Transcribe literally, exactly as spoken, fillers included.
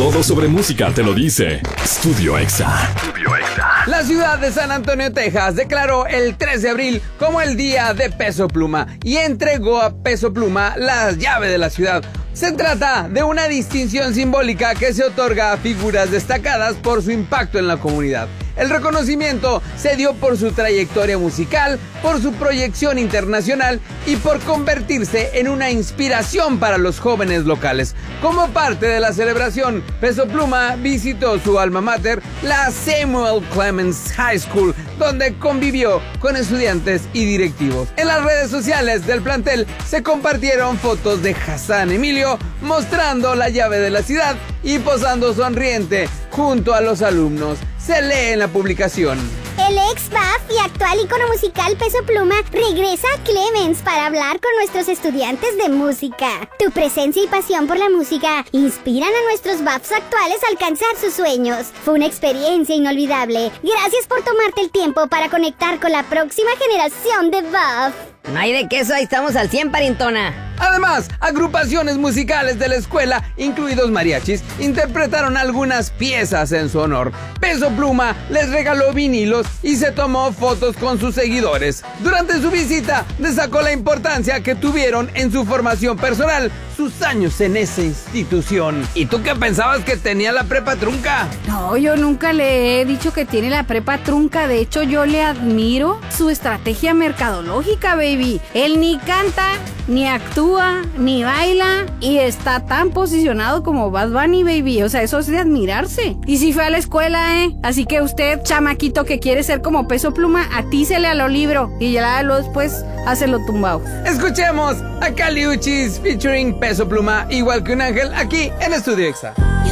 Todo sobre música te lo dice Estudio Exa. Estudio Exa. La ciudad de San Antonio, Texas, declaró el tres de abril como el día de Peso Pluma y entregó a Peso Pluma la llave de la ciudad. Se trata de una distinción simbólica que se otorga a figuras destacadas por su impacto en la comunidad. El reconocimiento se dio por su trayectoria musical, por su proyección internacional y por convertirse en una inspiración para los jóvenes locales. Como parte de la celebración, Peso Pluma visitó su alma mater, la Samuel Clemens High School, donde convivió con estudiantes y directivos. En las redes sociales del plantel se compartieron fotos de Hassan Emilio mostrando la llave de la ciudad y posando sonriente junto a los alumnos. Se lee en la publicación. El ex B A F y actual ícono musical Peso Pluma regresa a Clemens para hablar con nuestros estudiantes de música. Tu presencia y pasión por la música inspiran a nuestros B A Fs actuales a alcanzar sus sueños. Fue una experiencia inolvidable. Gracias por tomarte el tiempo para conectar con la próxima generación de B A F. No hay de queso, ahí estamos al cien, parientona. Además, agrupaciones musicales de la escuela, incluidos mariachis, interpretaron algunas piezas en su honor. Peso Pluma les regaló vinilos y se tomó fotos con sus seguidores. Durante su visita, destacó la importancia que tuvieron en su formación personal, sus años en esa institución. ¿Y tú qué pensabas que tenía la prepa trunca? No, yo nunca le he dicho que tiene la prepa trunca. De hecho, yo le admiro su estrategia mercadológica, baby. Él ni canta, ni actúa, ni baila y está tan posicionado como Bad Bunny, baby. O sea, eso es de admirarse. Y si fue a la escuela, ¿eh? Así que usted, chamaquito que quiere ser como Peso Pluma, atícele a lo libro y ya luego después hácelo tumbado. Escuchemos a Cali Uchis featuring Peso Pluma, igual que un ángel, aquí en Estudio Exa.